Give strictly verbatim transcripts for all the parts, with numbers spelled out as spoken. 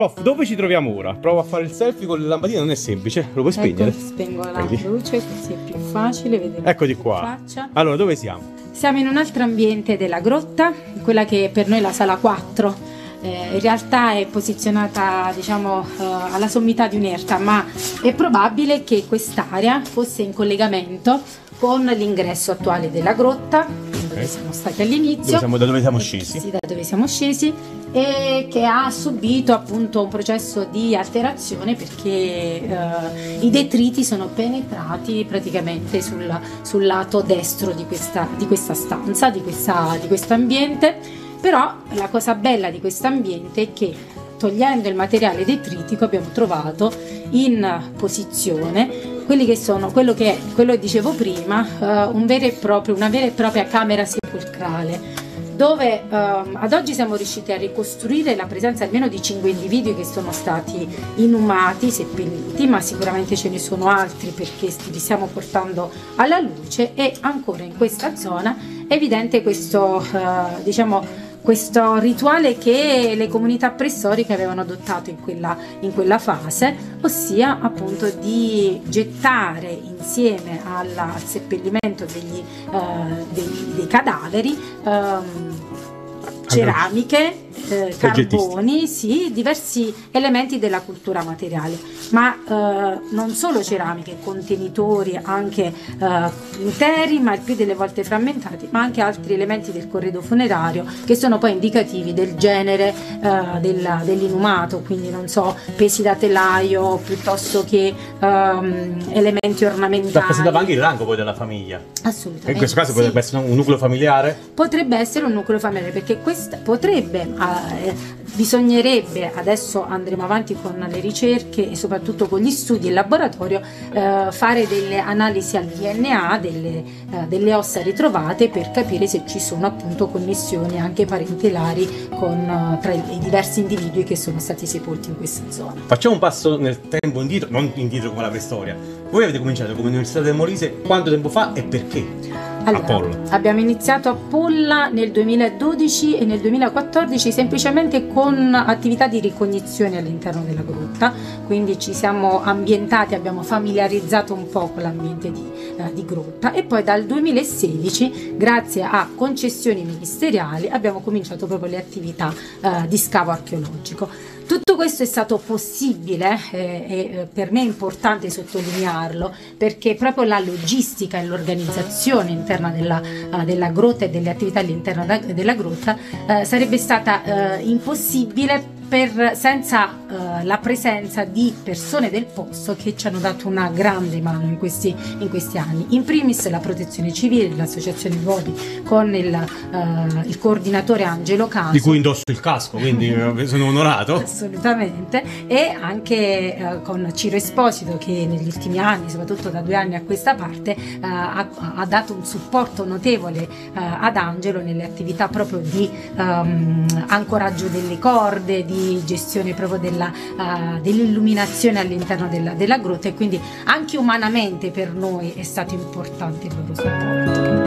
Prof, dove ci troviamo ora? Provo a fare il selfie con le lampadine, non è semplice. Lo puoi spegnere? Ecco, spengo la Vedi? luce così è più facile vedere. Eccoti qua. Faccia. Allora, dove siamo? Siamo in un altro ambiente della grotta, quella che per noi è la sala quattro. Eh, in realtà è posizionata, diciamo, eh, alla sommità di un'erta, ma è probabile che quest'area fosse in collegamento con l'ingresso attuale della grotta, dove siamo stati all'inizio. Dove siamo, da dove siamo scesi? Sì, da dove siamo scesi, e che ha subito appunto un processo di alterazione perché eh, i detriti sono penetrati praticamente sul, sul lato destro di questa, di questa stanza, di questa, di questo ambiente. Però la cosa bella di questo ambiente è che, togliendo il materiale detritico, abbiamo trovato in posizione quelli che sono, quello che, quello che dicevo prima, uh, un vero e proprio, una vera e propria camera sepolcrale, dove uh, ad oggi siamo riusciti a ricostruire la presenza almeno di cinque individui che sono stati inumati, seppelliti, ma sicuramente ce ne sono altri perché li stiamo portando alla luce. E ancora in questa zona è evidente questo, uh, diciamo, questo rituale che le comunità preistoriche avevano adottato in quella, in quella fase, ossia appunto di gettare insieme alla, al seppellimento degli, uh, dei, dei cadaveri um, ceramiche, eh, carboni, sì, diversi elementi della cultura materiale, ma eh, non solo ceramiche, contenitori anche eh, interi, ma il più delle volte frammentati, ma anche altri elementi del corredo funerario che sono poi indicativi del genere eh, del, dell'inumato, quindi non so, pesi da telaio piuttosto che ehm, elementi ornamentali. Rappresentava anche il rango poi della famiglia. Assolutamente. In questo caso sì. potrebbe essere un nucleo familiare? Potrebbe essere un nucleo familiare, perché questa potrebbe, eh, bisognerebbe, adesso andremo avanti con le ricerche e soprattutto con gli studi in laboratorio, eh, fare delle analisi al D N A delle, eh, delle ossa ritrovate per capire se ci sono appunto connessioni anche parentelari con, eh, tra i, i diversi individui che sono stati sepolti in questa zona. Facciamo un passo nel tempo indietro, non indietro come la preistoria. Voi avete cominciato come Università del Molise quanto tempo fa e perché? Allora, a Polla. Abbiamo iniziato a Polla nel duemiladodici e nel duemilaquattordici semplicemente con attività di ricognizione all'interno della grotta, quindi ci siamo ambientati, abbiamo familiarizzato un po' con l'ambiente di, eh, di grotta, e poi dal duemilasedici, grazie a concessioni ministeriali, abbiamo cominciato proprio le attività eh, di scavo archeologico. Tutto questo è stato possibile eh, e per me è importante sottolinearlo, perché proprio la logistica e l'organizzazione interna della, uh, della grotta e delle attività all'interno da, della grotta uh, sarebbe stata uh, impossibile per, senza uh, la presenza di persone del posto che ci hanno dato una grande mano in questi, in questi anni. In primis la Protezione Civile, l'Associazione Luoghi con il, uh, il coordinatore Angelo Caso, di cui indosso il casco, quindi sono onorato. Assolutamente, e anche uh, con Ciro Esposito, che negli ultimi anni, soprattutto da due anni a questa parte, uh, ha, ha dato un supporto notevole uh, ad Angelo nelle attività proprio di um, ancoraggio delle corde, di gestione proprio della, uh, dell'illuminazione all'interno della, della grotta, e quindi anche umanamente per noi è stato importante il loro supporto.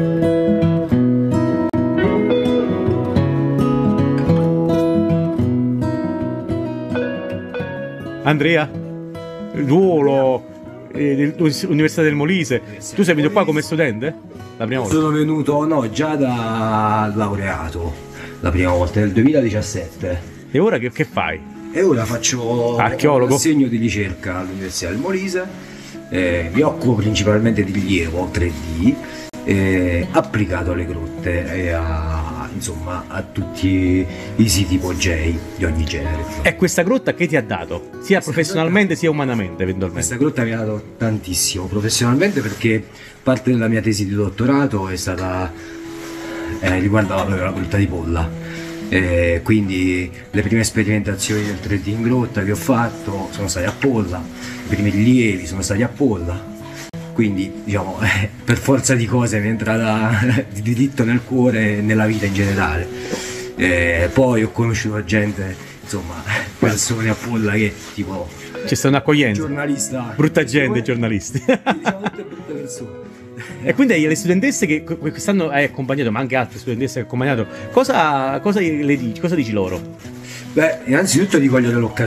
Andrea, il ruolo eh, dell'Università del Molise, tu sei venuto qua come studente? La prima volta? Sono venuto, no, già da laureato, la prima volta, nel duemiladiciassette. E ora che, che fai? E ora faccio archeologo? un segno di ricerca all'Università del Molise, eh, mi occupo principalmente di rilievo tre D, eh, applicato alle grotte e a, insomma, a tutti i siti ipogei di ogni genere. E questa grotta che ti ha dato? Sia questa professionalmente grotta, sia umanamente eventualmente? Questa grotta mi ha dato tantissimo, professionalmente perché parte della mia tesi di dottorato è stata, eh, riguardava proprio la grotta di Polla. Eh, quindi le prime sperimentazioni del tre D in grotta che ho fatto sono state a Polla, i primi rilievi sono stati a Polla, quindi diciamo eh, per forza di cose mi è entrata di diritto nel cuore e nella vita in generale. Eh, poi ho conosciuto gente, insomma, persone a Polla che tipo c'è stata un'accoglienza, giornalista, brutta gente, giornalisti, diciamo tutte brutte persone. E quindi le studentesse che quest'anno hai accompagnato, ma anche altre studentesse che hai accompagnato, cosa, cosa le dici, cosa dici loro? Beh, innanzitutto ti voglio dell'occasione.